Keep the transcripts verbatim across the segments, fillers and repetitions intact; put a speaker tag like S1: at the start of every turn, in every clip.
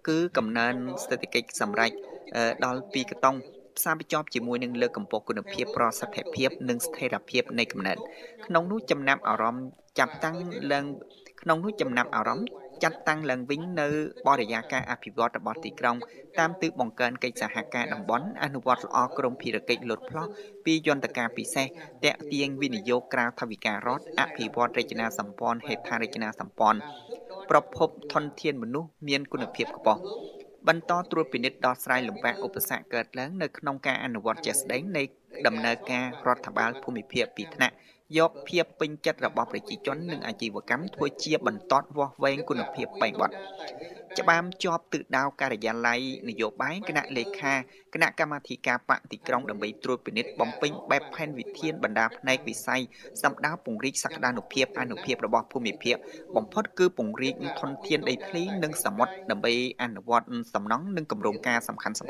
S1: គឺកំណើនស្ថិតិកិច្ចសម្រេចដល់ពីកតុងផ្សារបញ្ចប់ជាមួយនឹងលើកកម្ពស់គុណភាពប្រសិទ្ធភាពនិងស្ថិរភាពនៃកំណើនក្នុងនោះចំណាប់អារម្មណ៍ចាប់តាំងឡើងក្នុងនោះចំណាប់អារម្មណ៍ចាត់តាំងឡើងវិញនៅបរិយាកាសអភិវឌ្ឍរបស់ទីក្រុងតាមទិសបង្កើនកិច្ចសហការតំបន់អនុវត្តល្អក្រមភារកិច្ចលុតផ្លោះពីយន្តការពិសេសតាក់ទាញវិនិយោគក្រៅថវិការដ្ឋអភិវឌ្ឍរចនាសម្ព័ន្ធហេដ្ឋារចនាសម្ព័ន្ធប្រភពធនធានមនុស្សមានគុណភាពខ្ពស់បន្តត្រួតពិនិត្យដោះស្រាយលំបាកឧបសគ្គកើតឡើងនៅក្នុងការអនុវត្តជាក់ស្ដែងនៃដំណើរការរដ្ឋបាលភូមិភាគពីថ្នាក់យកភាពពេញចិត្តរបស់ប្រជាជននិងអាជីវកម្មធ្វើជាបន្តវាស់វែងគុណភាពបែងបត់ច្បាមជាប់ទិសដៅការិយាល័យនយោបាយគណៈលេខាគណៈកម្មាធិការបកទីក្រុងដើម្បីត្រួតពិនិត្យបំពេញបែបផែនវិធានបណ្ដាផ្នែកវិស័យសម្ដៅពង្រីកសក្តានុភាពអនុភាពរបស់ភូមិភាគបំផុតគឺពង្រីកធនធានដីធ្លីនិងសមុទ្រដើម្បីអនុវត្តសំណង់និងគម្រោងការសំខាន់ៗ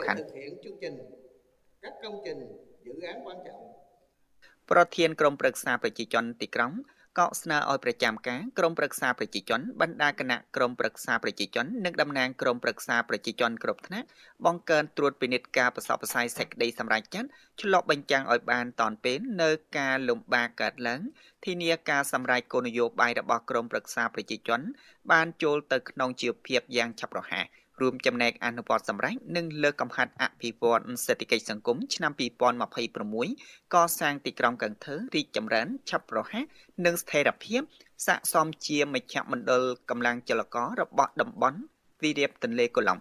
S1: ប្រធានក្រុមប្រឹក្សាប្រជាជនទីក្រុងក៏ស្នើឲ្យប្រចាំការក្រុមប្រឹក្សាប្រជាជនបណ្ដាគណៈក្រុមប្រឹក្សាប្រជាជននិងតំណាងក្រុមប្រឹក្សាប្រជាជនគ្រប់ថ្នាក់បង្កើនត្រួតពិនិត្យការប្រសពផ្សាយសេចក្តីសម្រេចចិត្តឆ្លុះបញ្ចាំងឲ្យបានតាន់ពេលនៅការលំបាកកើតឡើងធានាការសម្រេចគោលនយោបាយរបស់ក្រុមប្រឹក្សាប្រជាជនបានចូលទៅក្នុងជីវភាពយ៉ាងឆាប់រហ័សរួមចំណែកអនុវត្តសម្រេចនិងលើកកម្ពស់អភិវឌ្ឍសេដ្ឋកិច្ចសង្គមឆ្នាំពីរពាន់ម្ភៃប្រាំមួយកសាងទីក្រុងcần Thơរីកចម្រើនឆាប់រហ័សនិងស្ថិរភាពស័ក្តិសមជាមជ្ឈមណ្ឌលកម្លាំងចលកររបស់តំបន់វារីបទន្លេកូឡុង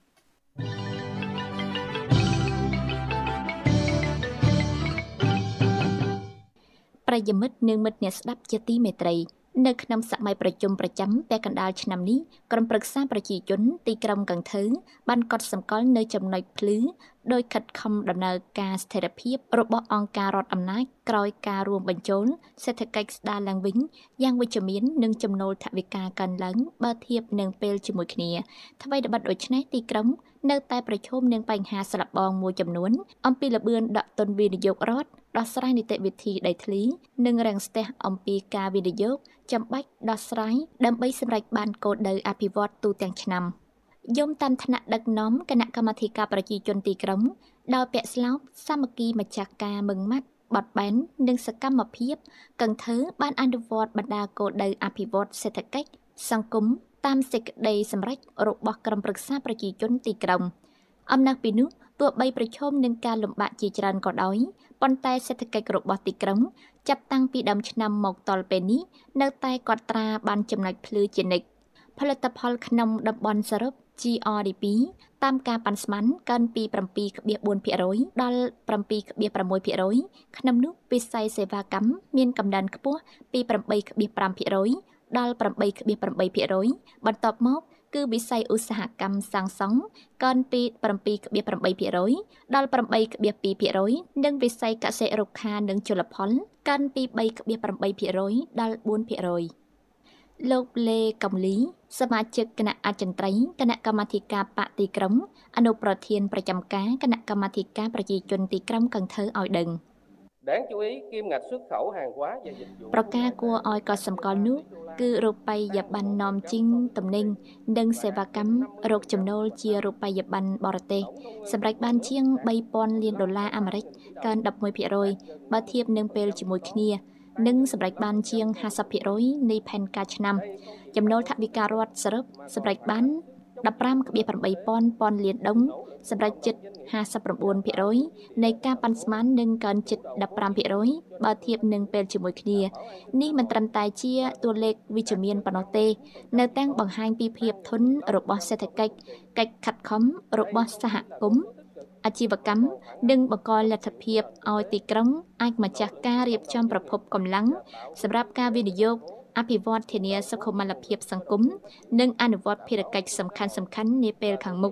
S2: ប្រិយមិត្តនិងមិត្តអ្នកស្ដាប់ជាទីមេត្រីនៅក្នុងសម័យប្រជុំប្រចាំពាក់កណ្ដាលឆ្នាំនេះក្រុមប្រឹក្សាប្រជាជនទីក្រុងកឹងថឺបានកត់សម្គាល់នៅចំណុចភ្លឺដោយខិតខំដំណើរការស្ថិរភាពរបស់អង្គការរដ្ឋអំណាចក្រោយការរួមបញ្ចូលសេដ្ឋកិច្ចស្ដារឡើងវិញយ៉ាងវិជ្ជមាននិងចំណូលថវិកាកើនឡើងបើធៀបនឹងពេលជាមួយគ្នាថ្មីត្បិតដូច្នេះទីក្រុងនៅតែប្រឈមនឹងបញ្ហាស្លាប់បងមួយចំនួនអំពីលបឿនដកទុនវិនិយោគរដ្ឋដោះស្រាយនីតិវិធីដីធ្លីនិងរាំងស្ទះអំពីការវិនិយោគចាំបាច់ដោះស្រាយដើម្បីសម្រេចបានគោលដៅអភិវឌ្ឍទូទាំងឆ្នាំយមតាមថ្នាក់ដឹកនាំគណៈកម្មាធិការប្រជាជនទីក្រុងដោយពាក់ស្លោកសាមគ្គីម្ចាស់ការមឹងម៉ាត់បត់បែននិងសកម្មភាពកឹងថឺបានអនុវត្តបណ្ដាគោលដៅអភិវឌ្ឍសេដ្ឋកិច្ចសង្គមតាមសេចក្តីសម្រេចរបស់ក្រុមប្រឹក្សាប្រជាជនទីក្រុងអំណះពីនោះទោះបីប្រឈមនឹងការលំបាកជាច្រើនក៏ដោយប៉ុន្តែសេដ្ឋកិច្ចរបស់ទីក្រុងចាប់តាំងពីដើមឆ្នាំមកទល់ពេលនេះនៅតែកត់ត្រាបានចំណុចភ្លឺជានិច្ចផលិតផលក្នុងតំបន់សរុប G R D P តាមការប៉ាន់ស្មានកើនពី bảy phẩy bốn phần trăm ដល់ bảy phẩy sáu phần trăm ក្នុងនោះវិស័យសេវាកម្មមានកំណើនខ្ពស់ពី tám phẩy năm phần trăm ដល់ tám phẩy tám phần trăm បន្ទាប់មកគឺវិស័យឧស្សាហកម្មសាងសង់កើនពី bảy phẩy tám phần trăm ដល់ tám phẩy hai phần trăm និងវិស័យកសិរុក្ខានិងជលផលកើនពី ba phẩy tám phần trăm ដល់ bốn phần trăm លោកលេកំលីសមាជិកគណៈអចិន្ត្រៃយ៍គណៈកម្មាធិការបកទីក្រុងអនុប្រធានប្រចាំការគណៈកម្មាធិការប្រជាជនទីក្រុងកឹងថឺឲ្យដឹង
S3: đáng chú ý kim ngạch xuất khẩu hàng hóa và dịch vụ
S2: ប្រការគួរឲ្យកត់សម្គាល់នោះគឺរូបិយប័ណ្ណនាំចេញទំនិញនិងសេវាកម្មរកចំណូលជារូបិយប័ណ្ណបរទេសសម្រាប់បានជាង baពាន់លានដុល្លារអាមេរិកកើន eleven percent បើធៀបនឹងពេលជាមួយគ្នានិងសម្រេចបានជាង fifty percent នៃផែនការឆ្នាំចំណូលថវិការដ្ឋសរុបសម្រេចបាន 15.8ពាន់ពាន់លានដុំសម្រេចជិត fifty-nine percent នៃការប៉ាន់ស្មាននិងកើនជិត fifteen percent បើធៀបនឹងពេលជាមួយគ្នានេះមិនត្រឹមតែជាតួលេខវិជ្ជមានប៉ុណ្ណោះទេនៅតែបង្ហាញពីភាពធន់របស់សេដ្ឋកិច្ចកិច្ចខិតខំរបស់សហគមន៍អាជីវកម្មនិងបង្កលទ្ធភាពឲ្យទីក្រុងអាចម្ចាស់ការរៀបចំប្រភពកម្លាំងសម្រាប់ការវិនិយោគអភិវឌ្ឍធានាសុខុមាលភាពសង្គមនិងអនុវត្តភារកិច្ចសំខាន់ៗនាពេលខាងមុខ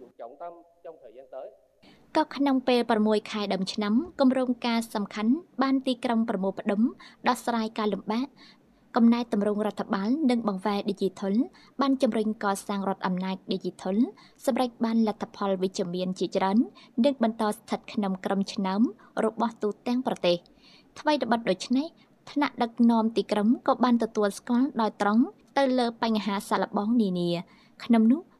S2: ក៏ក្នុងពេល6ខែដើមឆ្នាំគម្រោងការសំខាន់បានទីក្រុងប្រមូលផ្ដុំដោះស្រាយការលំបាកកំណែតម្រង់រដ្ឋបាលនិងបង្វែរ Digital បានជំរុញកសាងរដ្ឋអំណាច Digital សម្រាប់បានលទ្ធផលវិជ្ជមានជាច្រើននិងបន្តស្ថិតក្នុងក្រុមឆ្នើមរបស់ទូទាំងប្រទេសថ្មីត្បិតដូច្នេះថ្នាក់ដឹកនាំទីក្រុងក៏បានទទួលស្គាល់ដោយត្រង់ទៅលើបញ្ហាសាកល្បងនានាក្នុងនោះ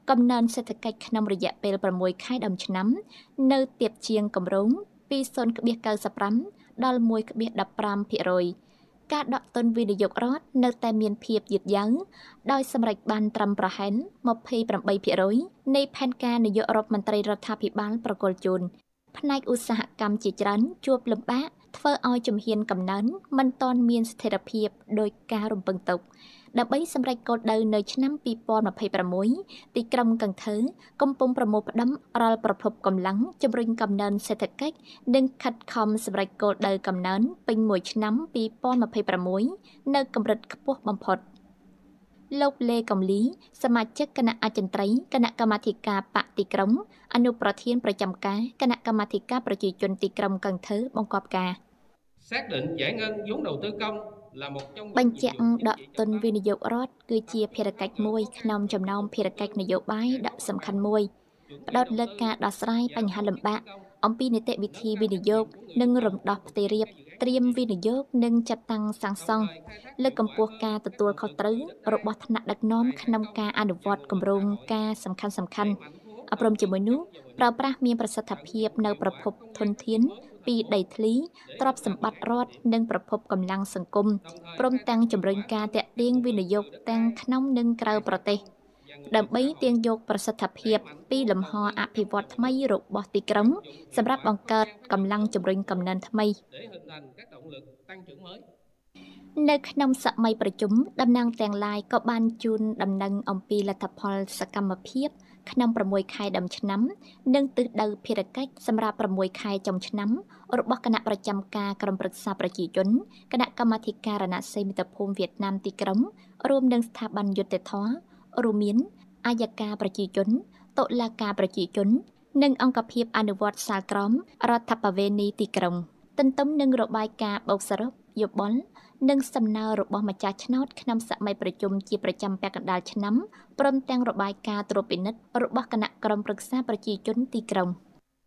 S2: កំណើនសេដ្ឋកិច្ចក្នុងរយៈពេលប្រាំមួយខែដំឆ្នាំនៅទាបជាងគម្រោងពី ศูนย์ កៅសិបប្រាំ ដល់ មួយ ដប់ប្រាំ ភាគរយ ការដកទុនវិនិយោគរដ្ឋនៅតែមានភាពយឺតយ៉ាវដោយសម្រេចបានត្រឹមប្រហែល ម្ភៃប្រាំបី ភាគរយ នៃផែនការនាយករដ្ឋមន្ត្រីរដ្ឋាភិបាលប្រគល់ជូនផ្នែកឧស្សាហកម្មជាច្រើនជួបលំបាកធ្វើឲ្យជំហានកំណើនមិនទាន់មានស្ថិរភាពដោយការរំពឹងទុកដើម្បីសម្រេចគោលដៅនៅឆ្នាំពីរពាន់ម្ភៃប្រាំមួយទីក្រុងកន្ធើកំពុងប្រមូលផ្ដុំរាល់ប្រភពកម្លាំងជំរុញកំណើនសេដ្ឋកិច្ចនិងខិតខំសម្រេចគោលដៅកំណើនពេញមួយឆ្នាំពីរពាន់ម្ភៃប្រាំមួយនៅកម្រិតខ្ពស់បំផុតលោកលេកំលីសមាជិកគណៈអចិន្ត្រៃយ៍គណៈកម្មាធិការបកទីក្រុងអនុប្រធានប្រចាំការគណៈកម្មាធិការប្រជាជនទីក្រុងកន្ធើបង្គាប់ការ
S3: xác định giải ngân vốn đầu tư công là một trong
S2: បញ្ជាក់ដកទុនវិនិយោគរដ្ឋគឺជាភារកិច្ចមួយក្នុងចំណោមភារកិច្ចនយោបាយដ៏សំខាន់មួយផ្ដោតលើការដោះស្រាយបញ្ហាលំបាកអំពីនីតិវិធីវិនិយោគនិងរំដោះផ្ទៃរាបត្រៀមវិនិយោគនិងចាត់តាំងសាងសង់លើកកម្ពស់ការទទួលខុសត្រូវរបស់ថ្នាក់ដឹកនាំក្នុងការអនុវត្តគម្រោងការសំខាន់សំខាន់អប់រំជាមួយនោះប្រើប្រាស់មានប្រសិទ្ធភាពនៅប្រភពធនធានពីដីធ្លីទ្រព្យសម្បត្តិរដ្ឋនិងប្រភពកម្លាំងសង្គមព្រមទាំងជំរុញការតាក់ទាញវិនិយោគទាំងក្នុងនិងក្រៅប្រទេសដើម្បីទាញយកប្រសិទ្ធភាពពីលំហអភិវឌ្ឍថ្មីរបស់ទីក្រុងសម្រាប់បង្កើតកម្លាំងជំរុញកំណើនថ្មីនៅក្នុងសម័យប្រជុំតំណាងទាំងឡាយក៏បានជូនដំណឹងអំពីលទ្ធផលសកម្មភាពក្នុងប្រាំមួយខែដើមឆ្នាំនិងទិសដៅភារកិច្ចសម្រាប់ប្រាំមួយខែចុងឆ្នាំរបស់គណៈប្រចាំការក្រុមប្រឹក្សាប្រជាជនគណៈកម្មាធិការរណសិរ្សមិត្តភូមិវៀតណាមទីក្រុងរួមនឹងស្ថាប័នយុត្តិធម៌រួមមានអាយកាប្រជាជនតុលាការប្រជាជននិងអង្គភាពអនុវត្តសាលក្រមរដ្ឋបវេនីទីក្រុងទន្ទឹមនឹងរបាយការណ៍បូកសរុបយោបល់និងសំណើរបស់ម្ចាស់ឆ្នោតក្នុងសម័យប្រជុំជាប្រចាំពាក់កណ្ដាលឆ្នាំព្រមទាំងរបាយការណ៍ត្រួតពិនិត្យរបស់គណៈក្រុមប្រឹក្សាប្រជាជនទីក្រុង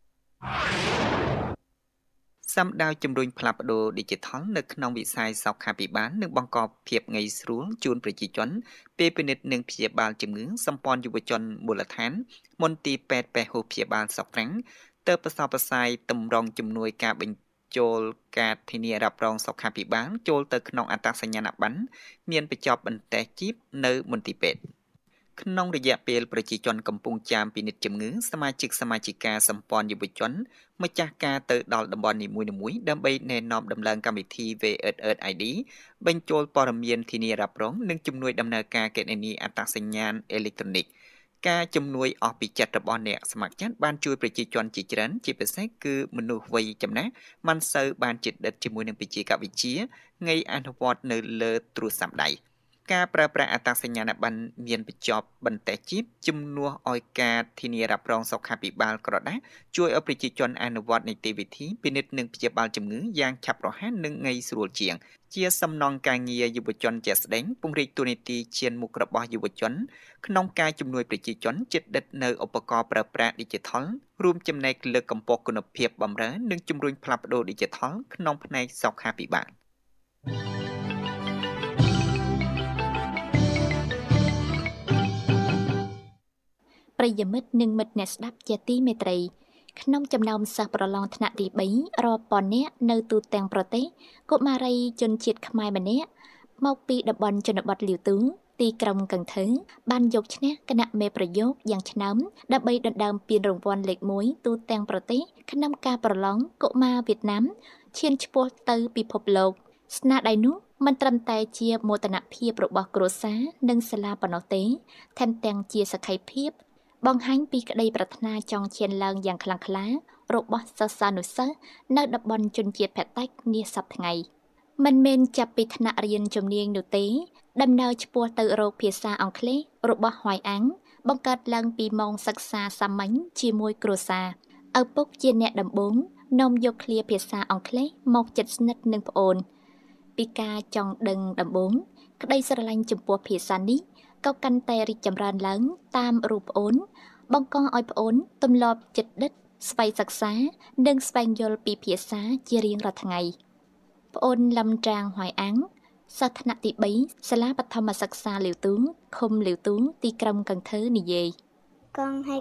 S1: សម្ដៅជំរុញផ្លាស់ប្ដូរ Digital នៅក្នុងវិស័យសុខាភិបាលនិងបង្កភាពងាយស្រួលជូនប្រជាជនពេលពិនិត្យនិងព្យាបាលជំងឺសម្ព័ន្ធយុវជនមូលដ្ឋានមន្ទីរពេទ្យពហុព្យាបាលសុកហ្វ្រាំងទើបប្រសពប្រសាយតម្រង់ជំនួយការបញ្ចូលការធានារ៉ាប់រងសុខាភិបាលចូលទៅក្នុងអត្តសញ្ញាណប័ណ្ណមានបញ្ចប់បន្ទះជីបនៅមន្ទីរពេទ្យក្នុងរយៈពេលប្រជាជនកំពុងចាំពិនិត្យជំងឺសមាជិកសមាជិកាសម្ព័ន្ធយុវជនម្ចាស់ការទៅដល់តំបន់នីមួយៗដើម្បីណែនាំដំឡើងកម្មវិធី V អឺត អឺត អាយ ឌី បញ្ចូលព័ត៌មានធានារ៉ាប់រងនិងជំនួយដំណើរការគណនាអត្តសញ្ញាណអេឡិចត្រូនិកការជំនួយអស់ពីចិត្តរបស់អ្នកស្ម័គ្រចិត្តបានជួយប្រជាជនជាច្រើនជាពិសេសគឺមនុស្សវ័យចំណាស់មិនសូវបានជិតដិតជាមួយនឹងវិជ្ជាកវិទ្យាថ្ងៃអនុវត្តនៅលើទូរស័ព្ទដៃការប្រើប្រាស់អត្តសញ្ញាណប័ណ្ណមានបញ្ចប់បន្ទះជីបជំនួសឲ្យការធានារ៉ាប់រងសុខាភិបាលក្រដាសជួយឲ្យប្រជាជនអនុវត្តនីតិវិធីពិនិត្យនិងព្យាបាលជំងឺយ៉ាងឆាប់រហ័សនិងងាយស្រួលជាងជាសំណងការងារយុវជនជាក់ស្ដែងពង្រីកទូនីតិឈានមុខរបស់យុវជនក្នុងការជំនួយប្រជាជនជិតដិតនៅឧបករណ៍ប្រើប្រាស់ Digital រួមចំណែកលើកកម្ពស់គុណភាពបម្រើនិងជំរុញផ្លាស់ប្ដូរ Digital ក្នុងផ្នែកសុខាភិបាល
S2: ប្រិយមិត្តនិងមិត្តអ្នកស្ដាប់ជាទីមេត្រីក្នុងចំណោមសិស្សប្រឡងថ្នាក់ទីបីរាប់ពាន់នាក់នៅទូទាំងប្រទេសកុមារីជនជាតិខ្មែរម្នាក់មកពីតំបន់ជនបទលាវទូទីក្រុងកន្ធើបានយកឈ្នះគណៈមេប្រយោគយ៉ាងឆ្នើមដើម្បីដណ្ដើមពានរង្វាន់លេខមួយទូទាំងប្រទេសក្នុងការប្រឡងកុមារវៀតណាមឈានឆ្ពោះទៅពិភពលោកស្នាដៃនោះមិនត្រឹមតែជាមោទនភាពរបស់គ្រួសារនិងសាលាប៉ុណ្ណោះទេថែមទាំងជាសក្ខីភាពបង្ហាញពីក្តីប្រាថ្នាចង់ឈានឡើងយ៉ាងខ្លាំងក្លារបស់សិស្សានុសិស្សនៅតំបន់ជនជាតិភាគតិចនាសប្តាហ៍ថ្ងៃមិនមែនចាប់ពីថ្នាក់រៀនជំនាញនោះទេដំណើរឆ្ពោះទៅរកភាសាអង់គ្លេសរបស់ហួយអាំងបង្កើតឡើងពីម៉ោងសិក្សាសាមញ្ញជាមួយគ្រួសារឪពុកជាអ្នកដំបូងនាំយកឃ្លាភាសាអង់គ្លេសមកជិតស្និទ្ធនឹងប្អូនពីការចង់ដឹងដំបូងក្តីស្រឡាញ់ចំពោះភាសានេះក៏កាន់តែរីកចម្រើនឡើងតាមរូបប្អូនបង្កឲ្យប្អូនទម្លាប់ចិត្តដិតស្វ័យសិក្សានិងស្វែងយល់ពីភាសាជារៀងរាល់ថ្ងៃប្អូនលំត្រាងហួយអាំងសិស្សថ្នាក់ទីបីសាលាបឋមសិក្សាលាវទូឃុំលាវទូទីក្រុងកន្ធើនិយាយ
S4: កង់ហើយ